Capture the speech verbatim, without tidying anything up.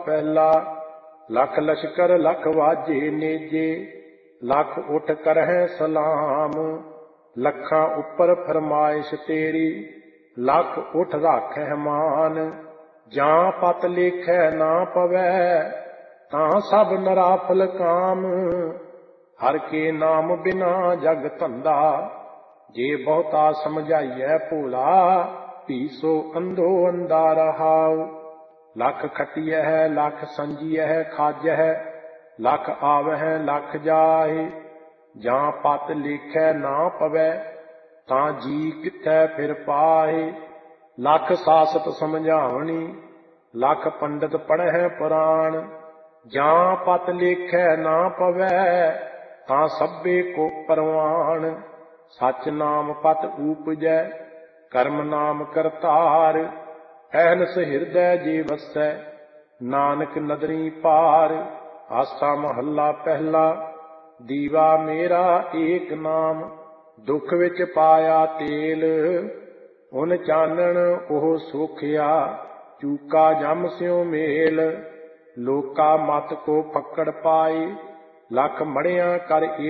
पहला। लख लश्कर लख वाजे नेजे, लख उठ करहै सलाम। लखां उपर फरमाइश तेरी, लख उठ राखै मान। जां पत लेखै ना पवै, तां सब नराफल काम। हर के नाम बिना जग धंधा, जे बहुता समझाइए भोला। पीसो अंधो अंधा रहाओ। लख खटियह लख संजियह खाजह, लख आवह लख जाहे। जां पत लेखै ना पवै, तां जी किथै फिर पाहे। लख सासत समझावनी, लख पंडित पढ़ै पुराण। जां पत लेखै ना पवै, तां सभे को परवान। सच नाम पत ऊपजै, कर्म नाम करतार। अहनस हिरदय जे वसै, नानक नदरी पार। आसा महला पहला, दीवा मेरा एक नाम। दुख विच पाया तेल, उन चानण ओह सोखिया। चूका जम स्यों मेल, लोका मत को पकड़ पाए। लख मड़िया कर